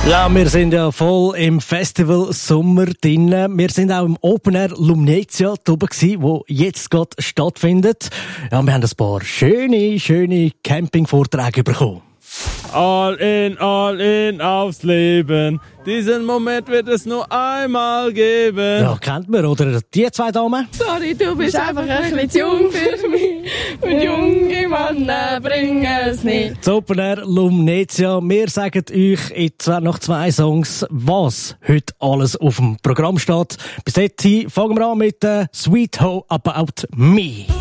Ja, wir sind ja voll im Festival Sommer drin. Wir sind auch im Open Air Lumnezia oben gsi, wo jetzt gerade stattfindet. Ja, wir haben ein paar schöne Campingvorträge bekommen. All in aufs Leben. Diesen Moment wird es nur einmal geben. Ja, kennt man, oder? Die zwei Damen? Sorry, du bist einfach ein bisschen zu jung für mich. Und junge Männer bringen es nicht. Das Open Air Lumnezia. Wir sagen euch jetzt nach 2 Songs, was heute alles auf dem Programm steht. Bis jetzt fangen wir an mit Sweet Home About Me.